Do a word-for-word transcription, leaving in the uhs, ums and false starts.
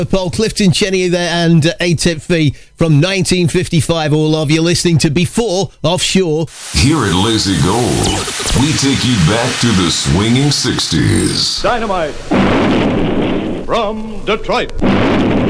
Paul Clifton Chenier there and uh, A-Tip Fee from nineteen fifty-five. All of you listening to Before Offshore. Here at Lazy Gold, we take you back to the swinging sixties. Dynamite from Detroit.